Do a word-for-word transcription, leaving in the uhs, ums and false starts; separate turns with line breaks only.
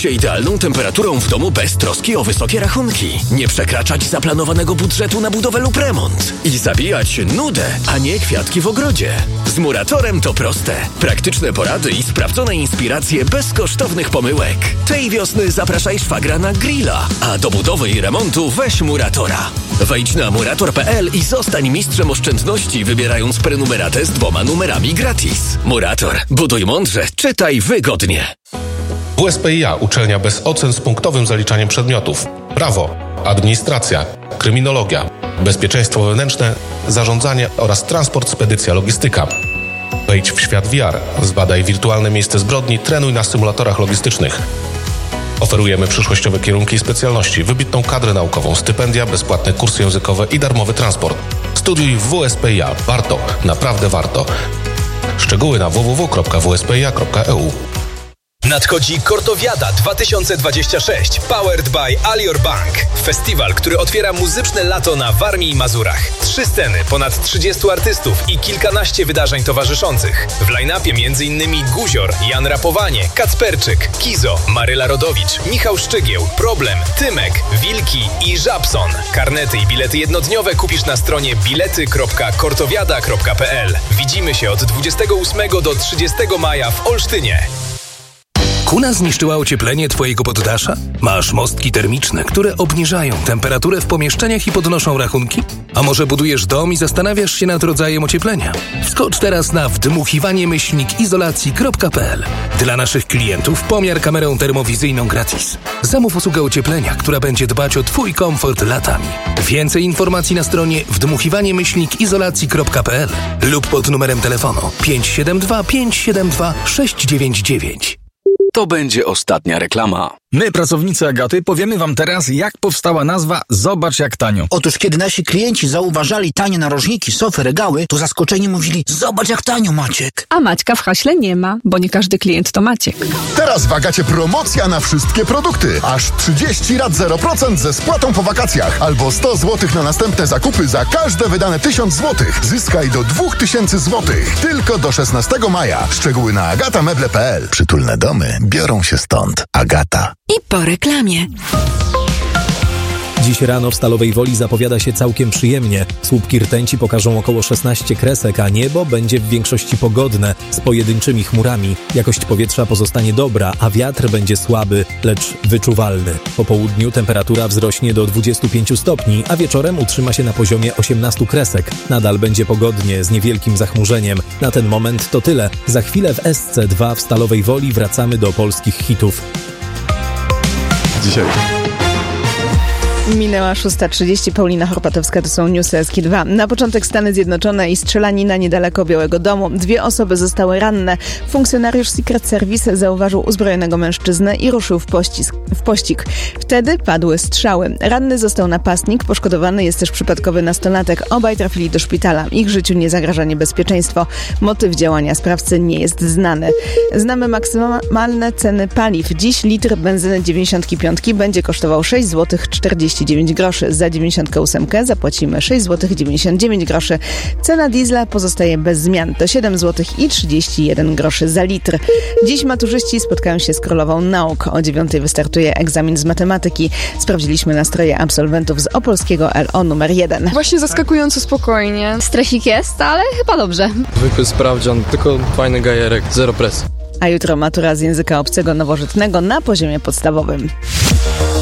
się idealną temperaturą w domu bez troski o wysokie rachunki. Nie przekraczać zaplanowanego budżetu na budowę lub remont. I zabijać nudę, a nie kwiatki w ogrodzie. Z Muratorem to proste. Praktyczne porady i sprawdzone inspiracje bez kosztownych pomyłek. Tej wiosny zapraszaj szwagra na grilla, a do budowy i remontu weź Muratora. Wejdź na murator kropka p l i zostań mistrzem oszczędności, wybierając prenumeratę z dwoma numerami gratis. Murator. Buduj mądrze, czytaj wygodnie.
W S P I A uczelnia bez ocen z punktowym zaliczaniem przedmiotów. Prawo, administracja, kryminologia, bezpieczeństwo wewnętrzne, zarządzanie oraz transport, spedycja, logistyka. Wejdź w świat V R, zbadaj wirtualne miejsce zbrodni, trenuj na symulatorach logistycznych. Oferujemy przyszłościowe kierunki i specjalności, wybitną kadrę naukową, stypendia, bezpłatne kursy językowe i darmowy transport. Studiuj w W S P I A. Warto, naprawdę warto. Szczegóły na w w w kropka w s p i a kropka e u.
Nadchodzi Kortowiada dwa tysiące dwadzieścia sześć, powered by Alior Bank. Festiwal, który otwiera muzyczne lato na Warmii i Mazurach. Trzy sceny, ponad trzydziestu artystów i kilkanaście wydarzeń towarzyszących. W line-upie m.in. Guzior, Jan Rapowanie, Kacperczyk, Kizo, Maryla Rodowicz, Michał Szczygieł, Problem, Tymek, Wilki i Żabson. Karnety i bilety jednodniowe kupisz na stronie bilety kropka kortowiada kropka p l. Widzimy się od dwudziestego ósmego do trzydziestego maja w Olsztynie.
Kuna zniszczyła ocieplenie twojego poddasza? Masz mostki termiczne, które obniżają temperaturę w pomieszczeniach i podnoszą rachunki? A może budujesz dom i zastanawiasz się nad rodzajem ocieplenia? Wskocz teraz na wdmuchiwanie myślnik izolacji kropka p l. Dla naszych klientów pomiar kamerą termowizyjną gratis. Zamów usługę ocieplenia, która będzie dbać o twój komfort latami. Więcej informacji na stronie wdmuchiwanie myślnik izolacji kropka p l lub pod numerem telefonu pięć siedem dwa pięć siedem dwa sześć dziewięć dziewięć.
To będzie ostatnia reklama.
My, pracownicy Agaty, powiemy wam teraz, jak powstała nazwa Zobacz jak tanio.
Otóż kiedy nasi klienci zauważali tanie narożniki, sofy, regały, to zaskoczeni mówili: zobacz jak tanio, Maciek.
A Maćka w haśle nie ma, bo nie każdy klient to Maciek.
Teraz w Agacie promocja na wszystkie produkty. Aż trzydzieści rat zero procent ze spłatą po wakacjach. Albo sto złotych na następne zakupy za każde wydane tysiąc złotych. Zyskaj do dwóch tysięcy złotych. Tylko do szesnastego maja. Szczegóły na agatameble kropka p l. Przytulne domy biorą się stąd. Agata.
I po reklamie.
Dziś rano w Stalowej Woli zapowiada się całkiem przyjemnie. Słupki rtęci pokażą około szesnaście kresek, a niebo będzie w większości pogodne, z pojedynczymi chmurami. Jakość powietrza pozostanie dobra, a wiatr będzie słaby, lecz wyczuwalny. Po południu temperatura wzrośnie do dwudziestu pięciu stopni, a wieczorem utrzyma się na poziomie osiemnastu kresek. Nadal będzie pogodnie, z niewielkim zachmurzeniem. Na ten moment to tyle. Za chwilę w S C dwa w Stalowej Woli wracamy do polskich hitów.
Dzisiaj.
Minęła szósta trzydzieści. Paulina Horpatowska, to są newsy S K dwa. Na początek Stany Zjednoczone i strzelanina niedaleko Białego Domu. Dwie osoby zostały ranne. Funkcjonariusz Secret Service zauważył uzbrojonego mężczyznę i ruszył w, pościsk, w pościg. Wtedy padły strzały. Ranny został napastnik, poszkodowany jest też przypadkowy nastolatek. Obaj trafili do szpitala. Ich życiu nie zagraża niebezpieczeństwo. Motyw działania sprawcy nie jest znany. Znamy maksymalne ceny paliw. Dziś litr benzyny dziewięćdziesiąt pięć będzie kosztował sześć złotych czterdzieści dziewięć groszy. Za dziewięćdziesiąt osiem zapłacimy sześć złotych dziewięćdziesiąt dziewięć groszy. Cena diesla pozostaje bez zmian. To siedem złotych i trzydzieści jeden groszy za litr. Dziś maturzyści spotkają się z Królową Nauk. O dziewiątej wystartuje egzamin z matematyki. Sprawdziliśmy nastroje absolwentów z opolskiego L O numer jeden.
Właśnie zaskakująco spokojnie.
Stresik jest, ale chyba dobrze.
Zwykły sprawdzian, tylko fajny gajerek, zero presji.
A jutro matura z języka obcego nowożytnego na poziomie podstawowym.